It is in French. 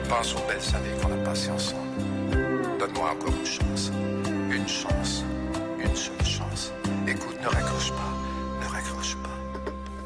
pense aux belles années qu'on a passées ensemble. Donne-moi encore une chance.